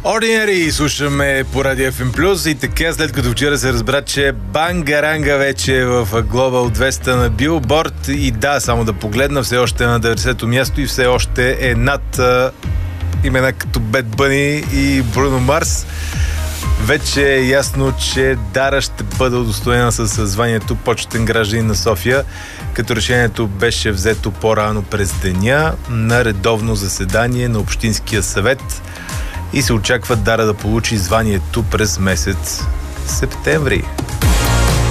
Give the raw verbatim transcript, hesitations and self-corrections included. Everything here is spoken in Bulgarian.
Ordinary слушаме по Радио Еф Ем Плюс и така, след като вчера се разбра, че Бангаранга вече е в Global двеста на Билборд и да, само да погледна, все още е на деветдесето място и все още е над а, имена като Бед Бъни и Бруно Марс. Вече е ясно, че Дара ще бъде удостоена със званието почетен гражданин на София, като решението беше взето по-рано през деня на редовно заседание на Общинския съвет и се очаква Дара да получи званието през месец септември.